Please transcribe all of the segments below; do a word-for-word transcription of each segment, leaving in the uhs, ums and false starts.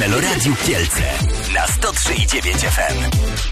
Meloradiu Kielce na sto trzy i dziewięć F M.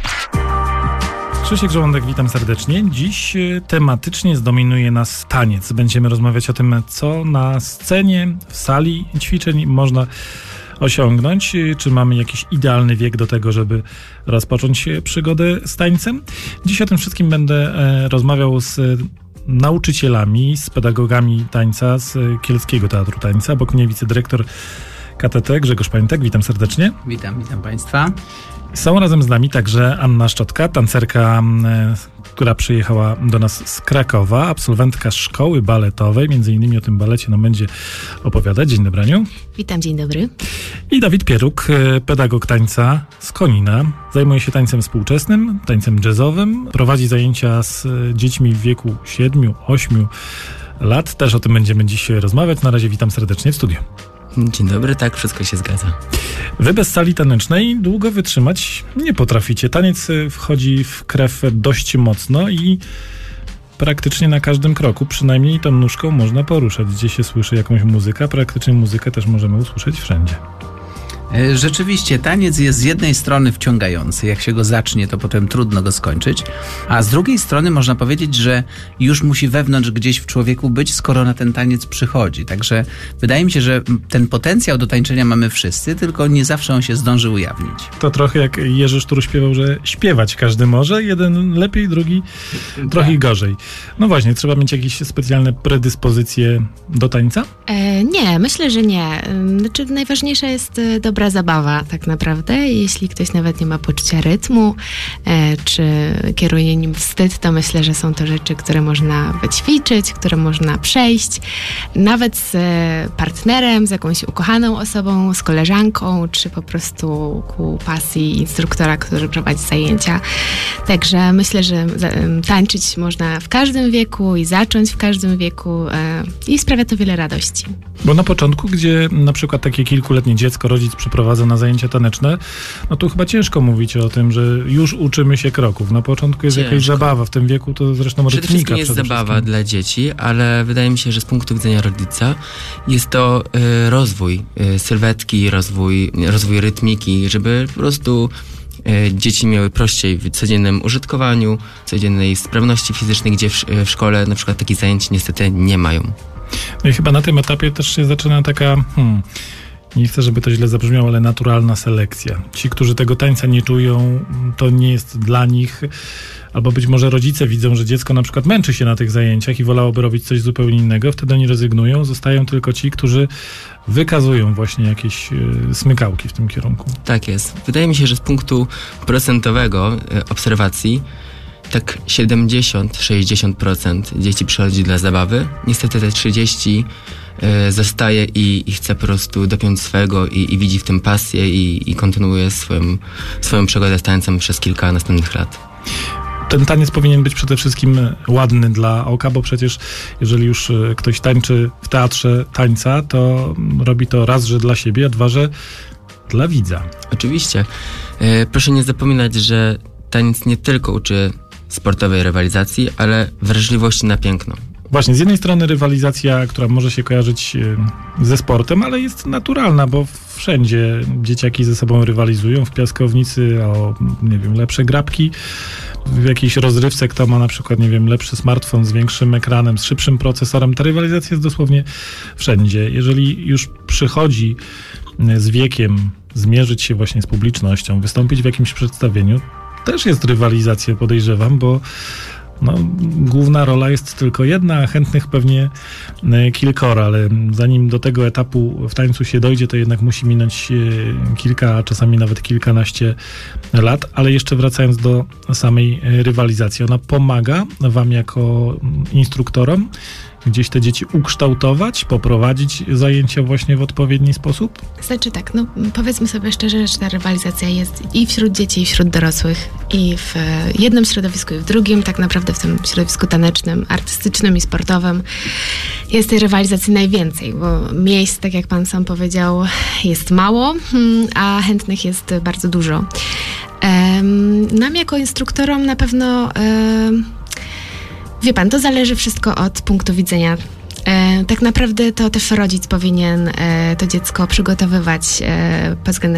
Krzysiek Żołądek, witam serdecznie. Dziś tematycznie zdominuje nas taniec. Będziemy rozmawiać o tym, co na scenie, w sali ćwiczeń można osiągnąć. Czy mamy jakiś idealny wiek do tego, żeby rozpocząć przygodę z tańcem? Dziś o tym wszystkim będę rozmawiał z nauczycielami, z pedagogami tańca z Kielskiego Teatru Tańca. Obok mnie wicedyrektor K T T Grzegorz Pańtek. Witam serdecznie. Witam, witam Państwa. Są razem z nami także Anna Szczotka, tancerka, która przyjechała do nas z Krakowa, absolwentka szkoły baletowej. Między innymi o tym balecie nam będzie opowiadać. Dzień dobry, Aniu. Witam, dzień dobry. I Dawid Pieruk, pedagog tańca z Konina. Zajmuje się tańcem współczesnym, tańcem jazzowym. Prowadzi zajęcia z dziećmi w wieku siedmiu, ośmiu lat. Też o tym będziemy dziś rozmawiać. Na razie witam serdecznie w studiu. Dzień dobry, tak, wszystko się zgadza. Wy bez sali tanecznej długo wytrzymać nie potraficie. Taniec wchodzi w krew dość mocno i praktycznie na każdym kroku, przynajmniej tą nóżką można poruszać. Gdzie się słyszy jakąś muzykę, praktycznie muzykę też możemy usłyszeć wszędzie. Rzeczywiście, taniec jest z jednej strony wciągający. Jak się go zacznie, to potem trudno go skończyć. A z drugiej strony można powiedzieć, że już musi wewnątrz gdzieś w człowieku być, skoro na ten taniec przychodzi. Także wydaje mi się, że ten potencjał do tańczenia mamy wszyscy, tylko nie zawsze on się zdąży ujawnić. To trochę jak Jerzy Sztur śpiewał, że śpiewać każdy może. Jeden lepiej, drugi trochę gorzej. No właśnie, trzeba mieć jakieś specjalne predyspozycje do tańca? E, nie, myślę, że nie. Znaczy, najważniejsza jest dobra zabawa tak naprawdę. Jeśli ktoś nawet nie ma poczucia rytmu, e, czy kieruje nim wstyd, to myślę, że są to rzeczy, które można wyćwiczyć, które można przejść. Nawet z partnerem, z jakąś ukochaną osobą, z koleżanką, czy po prostu ku pasji instruktora, który prowadzi zajęcia. Także myślę, że tańczyć można w każdym wieku i zacząć w każdym wieku e, i sprawia to wiele radości. Bo na początku, gdzie na przykład takie kilkuletnie dziecko rodzic przyprowadza na zajęcia taneczne, no to chyba ciężko mówić o tym, że już uczymy się kroków. Na początku jest ciężko. Jakaś zabawa. W tym wieku to zresztą rytmika. Przede wszystkim jest przede zabawa wszystkim dla dzieci, ale wydaje mi się, że z punktu widzenia rodzica jest to y, rozwój y, sylwetki, rozwój, rozwój rytmiki, żeby po prostu y, dzieci miały prościej w codziennym użytkowaniu, codziennej sprawności fizycznej, gdzie w, w szkole na przykład takich zajęć niestety nie mają. No i chyba na tym etapie też się zaczyna taka, hmm, nie chcę, żeby to źle zabrzmiało, ale naturalna selekcja. Ci, którzy tego tańca nie czują, to nie jest dla nich, albo być może rodzice widzą, że dziecko na przykład męczy się na tych zajęciach i wolałoby robić coś zupełnie innego, wtedy oni rezygnują, zostają tylko ci, którzy wykazują właśnie jakieś y, smykałki w tym kierunku. Tak jest. Wydaje mi się, że z punktu procentowego y, obserwacji tak siedemdziesiąt do sześćdziesięciu procent dzieci przychodzi dla zabawy. Niestety te trzydzieści y, zostaje i, i chce po prostu dopiąć swego i, i widzi w tym pasję i, i kontynuuje swoją, swoją przygodę z tańcem przez kilka następnych lat. Ten taniec powinien być przede wszystkim ładny dla oka, bo przecież jeżeli już ktoś tańczy w teatrze tańca, to robi to raz, że dla siebie, a dwa, że dla widza. Oczywiście. Y, proszę nie zapominać, że taniec nie tylko uczy sportowej rywalizacji, ale wrażliwości na piękno. Właśnie, z jednej strony rywalizacja, która może się kojarzyć ze sportem, ale jest naturalna, bo wszędzie dzieciaki ze sobą rywalizują. W piaskownicy o, nie wiem, lepsze grabki, w jakiejś rozrywce, kto ma na przykład, nie wiem, lepszy smartfon z większym ekranem, z szybszym procesorem. Ta rywalizacja jest dosłownie wszędzie. Jeżeli już przychodzi z wiekiem zmierzyć się właśnie z publicznością, wystąpić w jakimś przedstawieniu, też jest rywalizacja, podejrzewam, bo no, główna rola jest tylko jedna, a chętnych pewnie kilkoro, ale zanim do tego etapu w tańcu się dojdzie, to jednak musi minąć kilka, a czasami nawet kilkanaście lat. Ale jeszcze wracając do samej rywalizacji, ona pomaga wam jako instruktorom gdzieś te dzieci ukształtować, poprowadzić zajęcia właśnie w odpowiedni sposób? Znaczy tak, no powiedzmy sobie szczerze, że ta rywalizacja jest i wśród dzieci, i wśród dorosłych, i w jednym środowisku, i w drugim, tak naprawdę w tym środowisku tanecznym, artystycznym i sportowym jest tej rywalizacji najwięcej, bo miejsc, tak jak pan sam powiedział, jest mało, a chętnych jest bardzo dużo. Nam jako instruktorom na pewno wie pan, to zależy wszystko od punktu widzenia. E, tak naprawdę to też rodzic powinien e, to dziecko przygotowywać e, pod względem